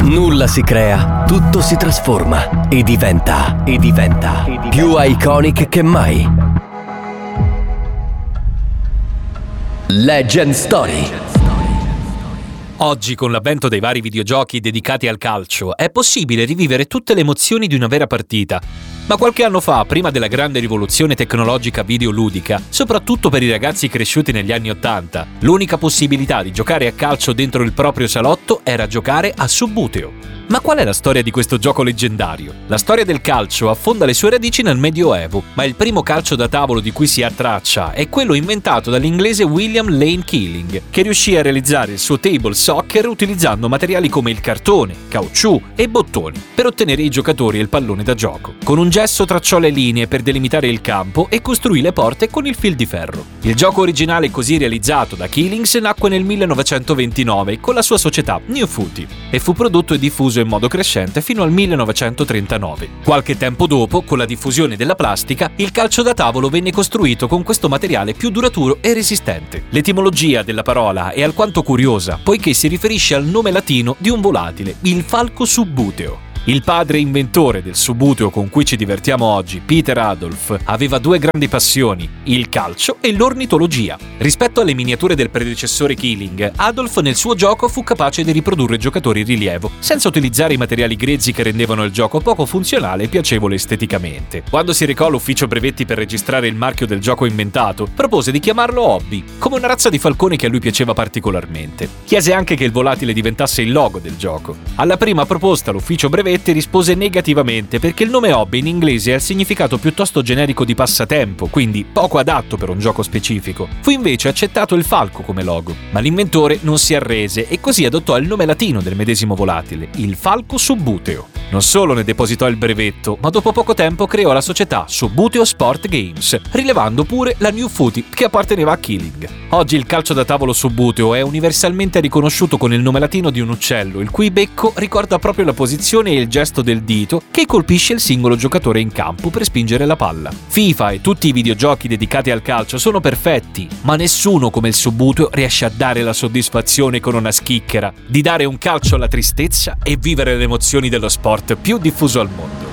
Nulla si crea, tutto si trasforma e diventa più iconic che mai. Legend Story. Oggi, con l'avvento dei vari videogiochi dedicati al calcio, è possibile rivivere tutte le emozioni di una vera partita. Ma qualche anno fa, prima della grande rivoluzione tecnologica videoludica, soprattutto per i ragazzi cresciuti negli anni '80, l'unica possibilità di giocare a calcio dentro il proprio salotto era giocare a Subbuteo. Ma qual è la storia di questo gioco leggendario? La storia del calcio affonda le sue radici nel Medioevo, ma il primo calcio da tavolo di cui si ha traccia è quello inventato dall'inglese William Lane Keeling, che riuscì a realizzare il suo table soccer utilizzando materiali come il cartone, caucciù e bottoni per ottenere i giocatori e il pallone da gioco. Con un gesso tracciò le linee per delimitare il campo e costruì le porte con il fil di ferro. Il gioco originale così realizzato da Keeling nacque nel 1929 con la sua società New Footy e fu prodotto e diffuso in modo crescente fino al 1939. Qualche tempo dopo, con la diffusione della plastica, il calcio da tavolo venne costruito con questo materiale più duraturo e resistente. L'etimologia della parola è alquanto curiosa, poiché si riferisce al nome latino di un volatile, il falco subbuteo. Il padre inventore del subbuteo con cui ci divertiamo oggi, Peter Adolf, aveva due grandi passioni, il calcio e l'ornitologia. Rispetto alle miniature del predecessore Keeling, Adolf nel suo gioco fu capace di riprodurre giocatori in rilievo, senza utilizzare i materiali grezzi che rendevano il gioco poco funzionale e piacevole esteticamente. Quando si recò all'ufficio brevetti per registrare il marchio del gioco inventato, propose di chiamarlo Hobby, come una razza di falcone che a lui piaceva particolarmente. Chiese anche che il volatile diventasse il logo del gioco. Alla prima proposta l'ufficio brevetti rispose negativamente perché il nome hobby in inglese ha il significato piuttosto generico di passatempo, quindi poco adatto per un gioco specifico. Fu invece accettato il falco come logo, ma l'inventore non si arrese e così adottò il nome latino del medesimo volatile, il falco subbuteo. Non solo ne depositò il brevetto, ma dopo poco tempo creò la società Subbuteo Sport Games, rilevando pure la New Footy che apparteneva a Keeling. Oggi il calcio da tavolo subbuteo è universalmente riconosciuto con il nome latino di un uccello, il cui becco ricorda proprio la posizione e il gesto del dito che colpisce il singolo giocatore in campo per spingere la palla. FIFA e tutti i videogiochi dedicati al calcio sono perfetti, ma nessuno come il subbuteo riesce a dare la soddisfazione con una schicchera di dare un calcio alla tristezza e vivere le emozioni dello sport più diffuso al mondo.